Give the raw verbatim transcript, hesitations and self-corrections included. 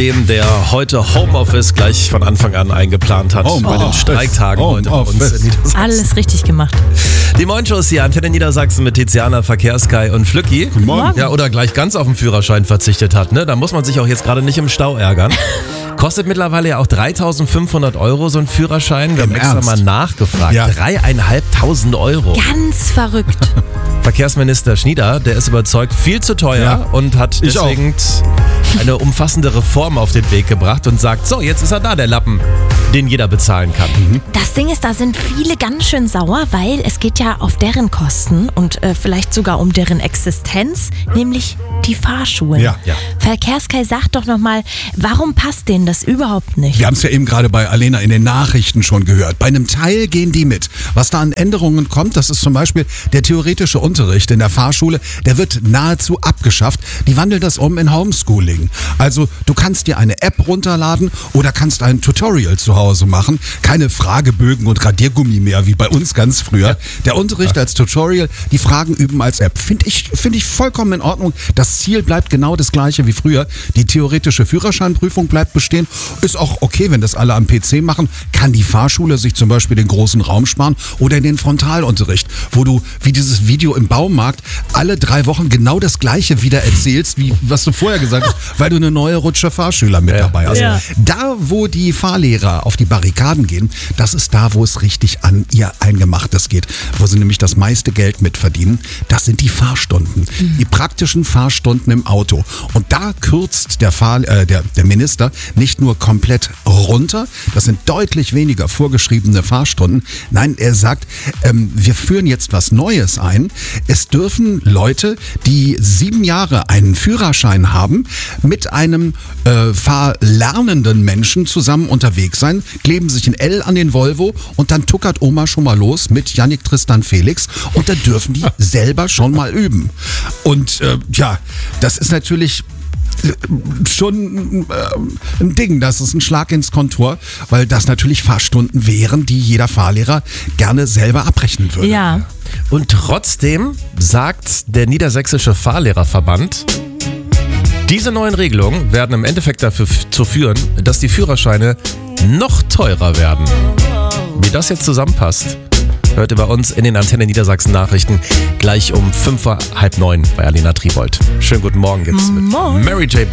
dem, der heute Homeoffice gleich von Anfang an eingeplant hat. Home bei den Office. Streiktagen Home heute bei uns Office. in Niedersachsen. Alles richtig gemacht. Die Moin-Shows hier, Antenne Niedersachsen mit Tiziana, Verkehrskai und Flücki. Guten Morgen. Ja, oder gleich ganz auf den Führerschein verzichtet hat, ne? Da muss man sich auch jetzt gerade nicht im Stau ärgern. Kostet mittlerweile ja auch dreitausendfünfhundert Euro so ein Führerschein. Wir Im haben extra Ernst? mal nachgefragt. Ja. Dreieinhalbtausend Euro. Ganz verrückt. Verkehrsminister Schnieder, der ist überzeugt, viel zu teuer Ja. und hat Ich auch. deswegen eine umfassende Reform auf den Weg gebracht und sagt, so, jetzt ist er da, der Lappen, den jeder bezahlen kann. Das Ding ist, da sind viele ganz schön sauer, weil es geht ja auf deren Kosten und äh, vielleicht sogar um deren Existenz, nämlich die Fahrschulen. Ja. Ja. Verkehrskai, sagt doch nochmal, warum passt denen das überhaupt nicht? Wir haben es ja eben gerade bei Alena in den Nachrichten schon gehört. Bei einem Teil gehen die mit. Was da an Änderungen kommt, das ist zum Beispiel der theoretische Unterricht in der Fahrschule, der wird nahezu abgeschafft. Die wandeln das um in Homeschooling. Also du kannst dir eine App runterladen oder kannst ein Tutorial zu Hause machen. Keine Fragebögen und Radiergummi mehr, wie bei uns ganz früher. Der Unterricht als Tutorial, die Fragen üben als App. Finde ich, finde ich vollkommen in Ordnung. Das Ziel bleibt genau das gleiche wie früher. Die theoretische Führerscheinprüfung bleibt bestehen. Ist auch okay, wenn das alle am P C machen. Kann die Fahrschule sich zum Beispiel den großen Raum sparen oder den Frontalunterricht, wo du, wie dieses Video im Baumarkt, alle drei Wochen genau das Gleiche wieder erzählst, wie was du vorher gesagt hast, weil du eine neue Rutsche Fahrschüler mit Ja. dabei hast. Ja. Da, wo die Fahrlehrer auf die Barrikaden gehen, das ist da, wo es richtig an ihr Eingemachtes geht, wo sie nämlich das meiste Geld mitverdienen. Das sind die Fahrstunden, die praktischen Fahrstunden im Auto. Und da kürzt der, Fahr, äh, der, der Minister nicht nur komplett runter, das sind deutlich weniger vorgeschriebene Fahrstunden. Nein, er sagt, ähm, wir führen jetzt was Neues ein. Es dürfen Leute, die sieben Jahre einen Führerschein haben, mit einem äh, fahrlernenden Menschen zusammen unterwegs sein, kleben sich ein L an den Volvo und dann tuckert Oma schon mal los mit Yannick Tristan Felix und da dürfen die selber schon mal üben. Und äh, ja, das ist natürlich schon äh, ein Ding, das ist ein Schlag ins Kontor, weil das natürlich Fahrstunden wären, die jeder Fahrlehrer gerne selber abrechnen würde. Ja. Und trotzdem sagt der Niedersächsische Fahrlehrerverband, diese neuen Regelungen werden im Endeffekt dafür f- zu führen, dass die Führerscheine noch teurer werden. Wie das jetzt zusammenpasst, hört ihr bei uns in den Antenne Niedersachsen Nachrichten gleich um fünf, halb neun bei Alena Tribold. Schönen guten Morgen jetzt mit Morgen. Mary J.